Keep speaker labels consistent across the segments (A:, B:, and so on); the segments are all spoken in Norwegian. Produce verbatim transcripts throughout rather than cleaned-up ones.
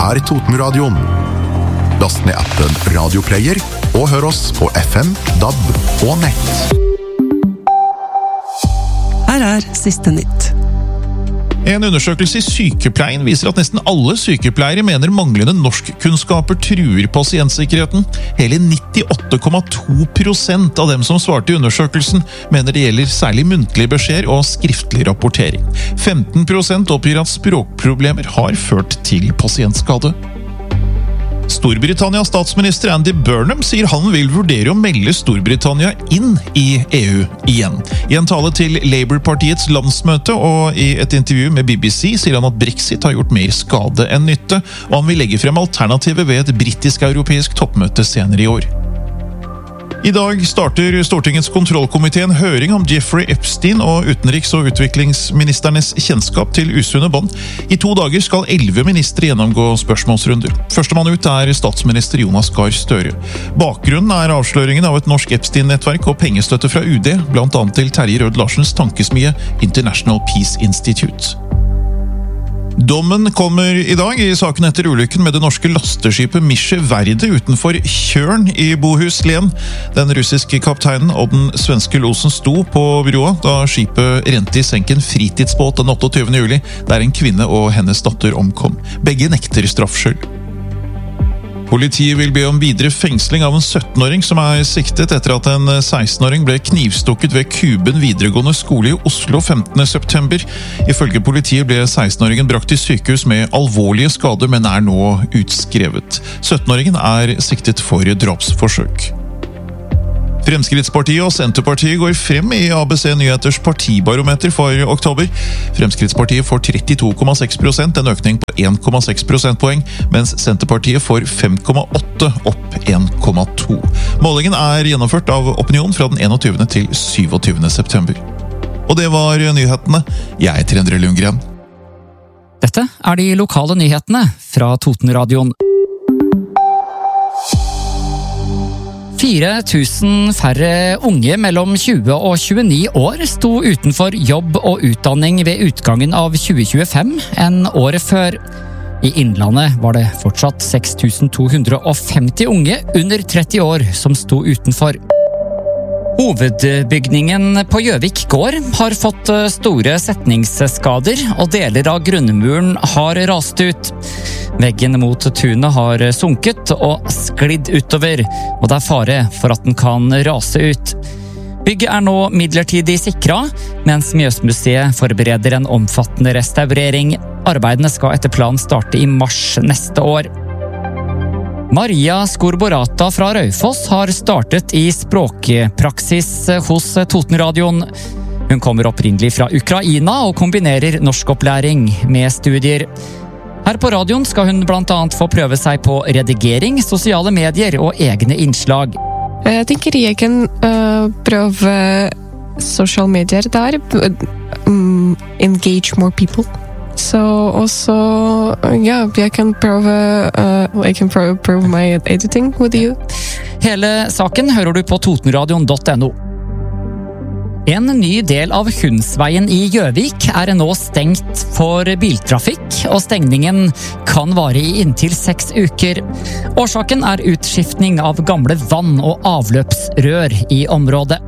A: er Totenradioen. Last ned appen Radioplayer og hør oss på F M, D A B og nett.
B: Her er siste nytt.
C: En undersøkelse i sykepleien viser at nesten alle sykepleiere mener manglende norskkunnskaper truer pasientsikkerheten. Hele nittiåtte komma to prosent av dem som svarte i undersøkelsen mener det gjelder særlig muntlige beskjeder og skriftlig rapportering. femten prosent oppgir at språkproblemer har ført til pasientskade. Storbritannias statsminister Andy Burnham sier han vil vurdere å melde Storbritannia inn i E U igjen. I en tale til Labour-partiets landsmøte og i et intervju med B B C sier han at Brexit har gjort mer skade enn nytte, og han vil legge frem alternativet ved et britisk-europeisk toppmøte senere i år. I dag starter Stortingets kontrollkomité en høring om Jeffrey Epstein og utenriks- og utviklingsministernes kjennskap til usunne bånd. I to dager skal elleve ministre gjennomgå spørsmålsrunder. Førstemann ut er statsminister Jonas Gahr Støre. Bakgrunnen er avsløringen av et norsk Epstein-nettverk og pengestøtte fra U D, blant annet til Terje Rød-Larsens tankesmie International Peace Institute. Dommen kommer i dag i saken etter ulykken med det norske lasteskipet Misje Verde utenfor Kjørn i Bohuslän. Den russiske kapteinen og den svenske losen sto på broa da skipet rente i senk en fritidsbåt den otteogtyvende juli, der en kvinne og hennes datter omkom. Begge nekter straffskyld. Politiet vil be om videre fengsling av en syttenåring som er siktet etter at en sekstenåring ble knivstukket ved Kuben videregående skole i Oslo femtende september. Ifølge politiet ble sekstenåringen brakt til sykehus med alvorlige skader, men er nå utskrevet. syttenåringen er siktet for drapsforsøk. Fremskrittspartiet og Senterpartiet går frem i A B C Nyheters partibarometer for oktober. Fremskrittspartiet får trettito komma seks prosent, en økning på en komma seks prosentpoeng, mens Senterpartiet får fem komma åtte, opp en komma to. Målingen er gjennomført av Opinion fra den enogtyvende til syvogtyvende september. Og det var nyhetene. Jeg heter Endre Lundgren.
D: Dette er de lokale nyhetene fra Totenradioen. fire tusen færre unge mellom tjue og tjueni år sto utenfor jobb og utdanning ved utgangen av tjue tjuefem enn året før. I Innlandet var det fortsatt seks tusen to hundre og femti unge under tretti år som sto utenfor. Hovedbygningen på Gjøvik gård har fått store setningsskader, og deler av grunnmuren har rast ut. Veggen mot tunet har sunket og sklidd utover, og det er fare for at den kan rase ut. Bygget er nå midlertidig sikret, mens Mjøsmuseet forbereder en omfattende restaurering. Arbeidene skal etter planen starte i mars neste år. Maria Skorborata fra Raufoss har startet i språkpraksis hos Totenradioen. Hun kommer opprinnelig fra Ukraina og kombinerer norskopplæring med studier. Her på radioen skal hun blant annet få prøve seg på redigering, sosiale medier og egne innslag.
E: Jeg tenker jeg kan uh, prøve social medier der, um, engage more people. Så også, ja, jeg kan prøve, uh, jeg kan prøve, prøve my editing with you.
D: Hele saken hører du på totenradion punktum no. En ny del av Hundsveien i Gjøvik er nå stengt for biltrafikk, og stengningen kan vare i inntil seks uker. Årsaken er utskiftning av gamle vann- og avløpsrør i området.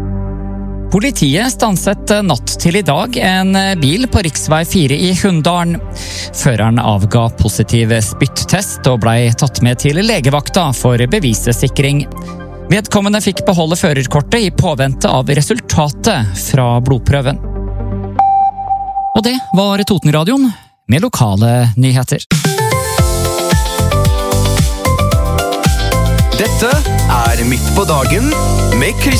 D: Politiet stanset natt til i dag en bil på riksvei fire i Hunndalen. Føreren avga positiv spyttest og ble tatt med til legevakta for bevissikring. Vedkommende fikk beholde førerkortet i påvente av resultatet fra blodprøven. Og det var Totenradioen med lokale nyheter.
F: Dette er Midt på dagen med Kristin.